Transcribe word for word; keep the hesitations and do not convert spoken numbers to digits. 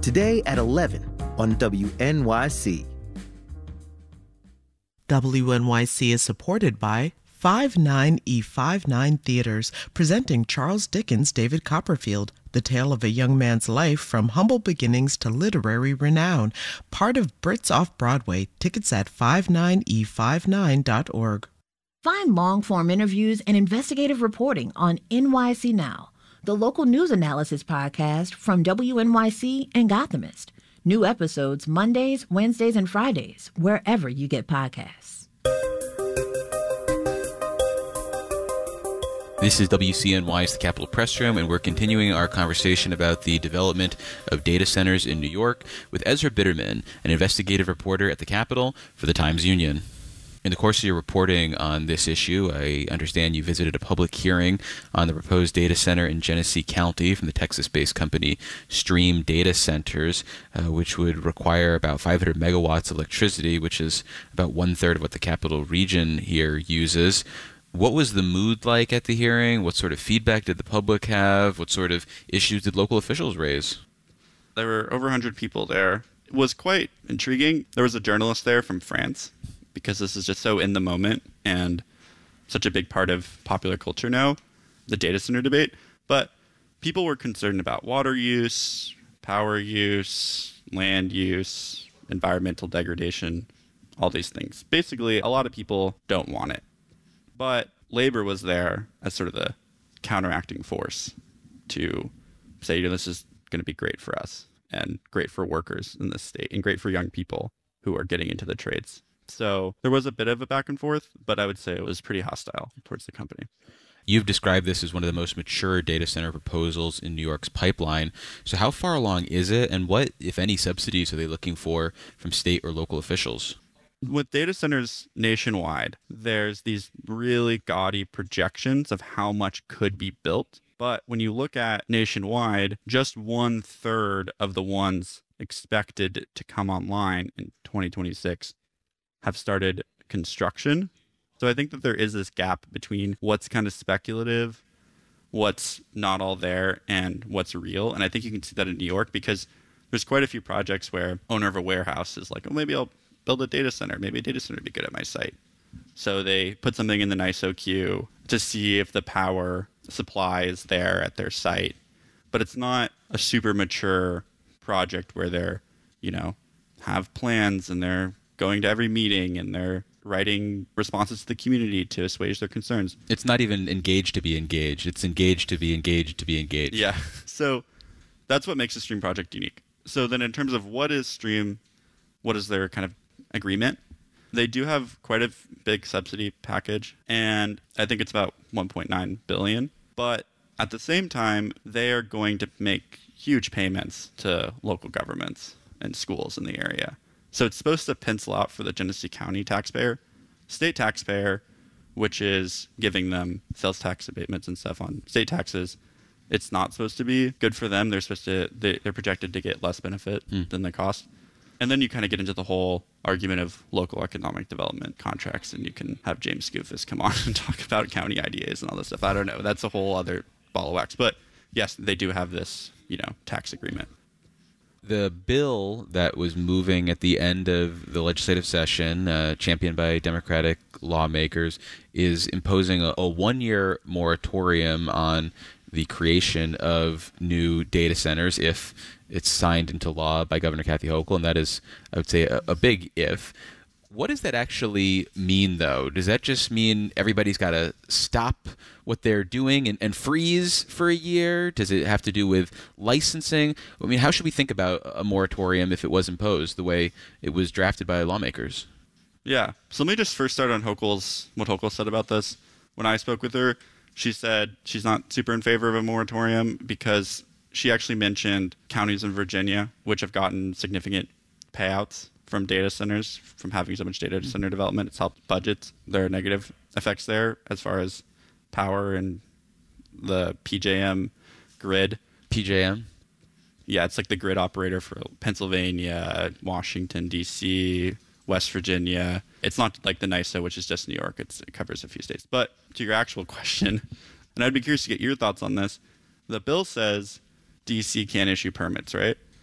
Today at eleven on W N Y C. W N Y C is supported by five nine E fifty-nine Theaters, presenting Charles Dickens' David Copperfield, the tale of a young man's life from humble beginnings to literary renown. Part of Brits Off-Broadway. Tickets at five nine e fifty-nine dot org. Find long-form interviews and investigative reporting on N Y C Now, the local news analysis podcast from W N Y C and Gothamist. New episodes Mondays, Wednesdays, and Fridays, wherever you get podcasts. This is W C N Y's The Capitol Press Room, and we're continuing our conversation about the development of data centers in New York with Ezra Bitterman, an investigative reporter at the Capitol for the Times-Union. In the course of your reporting on this issue, I understand you visited a public hearing on the proposed data center in Genesee County from the Texas-based company Stream Data Centers, uh, which would require about five hundred megawatts of electricity, which is about one-third of what the Capital Region here uses. What was the mood like at the hearing? What sort of feedback did the public have? What sort of issues did local officials raise? There were over one hundred people there. It was quite intriguing. There was a journalist there from France, because this is just so in the moment and such a big part of popular culture now, the data center debate. But people were concerned about water use, power use, land use, environmental degradation, all these things. Basically, a lot of people don't want it. But labor was there as sort of the counteracting force to say, you know, this is going to be great for us and great for workers in this state and great for young people who are getting into the trades. So there was a bit of a back and forth, but I would say it was pretty hostile towards the company. You've described this as one of the most mature data center proposals in New York's pipeline. So how far along is it, and what, if any, subsidies are they looking for from state or local officials? With data centers nationwide, there's these really gaudy projections of how much could be built. But when you look at nationwide, just one third of the ones expected to come online in twenty twenty-six have started construction. So I think that there is this gap between what's kind of speculative, what's not all there, and what's real. And I think you can see that in New York because there's quite a few projects where owner of a warehouse is like, oh, maybe I'll build a data center. Maybe a data center would be good at my site. So they put something in the N Y S O queue to see if the power supply is there at their site. But it's not a super mature project where they're, you know, have plans and they're going to every meeting and they're writing responses to the community to assuage their concerns. It's not even engaged to be engaged. It's engaged to be engaged to be engaged. Yeah. So that's what makes the Stream project unique. So then in terms of what is Stream, what is their kind of agreement? They do have quite a big subsidy package, and I think it's about one point nine billion dollars. But at the same time, they are going to make huge payments to local governments and schools in the area. So it's supposed to pencil out for the Genesee County taxpayer, state taxpayer, which is giving them sales tax abatements and stuff on state taxes. It's not supposed to be good for them. They're supposed to, they, they're projected to get less benefit mm. than the cost. And then you kind of get into the whole argument of local economic development contracts, and you can have James Goofus come on and talk about county I D As and all this stuff. I don't know. That's a whole other ball of wax. But yes, they do have this, you know, tax agreement. The bill that was moving at the end of the legislative session, uh, championed by Democratic lawmakers, is imposing a, a one-year moratorium on the creation of new data centers if it's signed into law by Governor Kathy Hochul, and that is, I would say, a, a big if. What does that actually mean, though? Does that just mean everybody's got to stop what they're doing and, and freeze for a year? Does it have to do with licensing? I mean, how should we think about a moratorium if it was imposed the way it was drafted by lawmakers? Yeah. So let me just first start on Hochul's, what Hochul said about this. When I spoke with her, she said she's not super in favor of a moratorium because she actually mentioned counties in Virginia, which have gotten significant payouts from data centers, from having so much data center development. It's helped budgets. There are negative effects there as far as power and the P J M grid. P J M? Yeah, it's like the grid operator for Pennsylvania, Washington, D C, West Virginia. It's not like the N Y S O, which is just New York. It's, it covers a few states. But to your actual question, and I'd be curious to get your thoughts on this, the bill says D C can't issue permits, right?